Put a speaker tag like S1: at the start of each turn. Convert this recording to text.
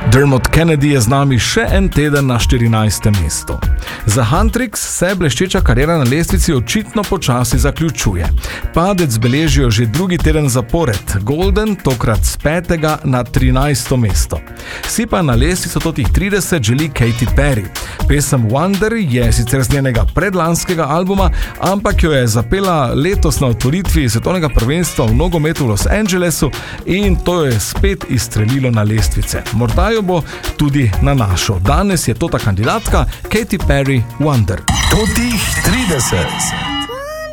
S1: Dermot Kennedy je z nami še en teden na 14. mestu. Za Huntrix se bleščeča kariera na lestvici očitno počasi zaključuje. Padec beležijo že drugi teden zapored, Golden tokrat z 5. na 13. mesto. Si pa na lestvico totih 30 želi Katy Perry. Pesem Wonder je sicer z njenega predlanskega albuma, ampak jo je zapela letos na otvoritvi svetovnega prvenstva v nogometu v Los Angelesu in to jo je spet izstrelilo na lestvice. Morda jo bo tudi na našo. Danes je to ta kandidatka Katy Perry Wonder.
S2: Totih 30.